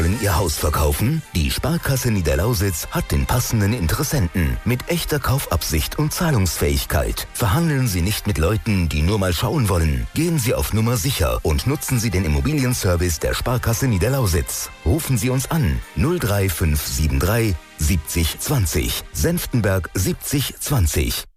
wollen Ihr Haus verkaufen? Die Sparkasse Niederlausitz hat den passenden Interessenten mit echter Kaufabsicht und Zahlungsfähigkeit. Verhandeln Sie nicht mit Leuten, die nur mal schauen wollen. Gehen Sie auf Nummer sicher und nutzen Sie den Immobilienservice der Sparkasse Niederlausitz. Rufen Sie uns an 03573 70 20, Senftenberg 70 20.